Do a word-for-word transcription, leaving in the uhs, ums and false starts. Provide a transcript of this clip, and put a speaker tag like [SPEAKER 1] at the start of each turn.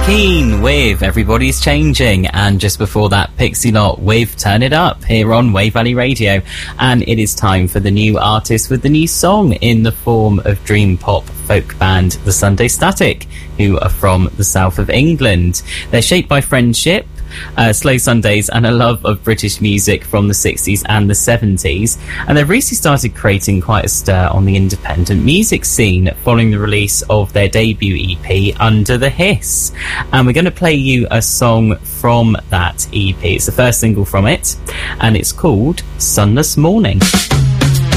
[SPEAKER 1] Keane with Everybody's Changing, and just before that, Pixie Lott with Turn It Up here on Wave Valley Radio. And it is time for the new artist with the new song in the form of dream pop folk band The Sunday Static, who are from the south of England. They're shaped by friendship, Uh, slow Sundays and a love of British music from the sixties and the seventies, and they've recently started creating quite a stir on the independent music scene following the release of their debut E P Under the Hiss, and we're going to play you a song from that E P. It's the first single from it and it's called Sunless Morning.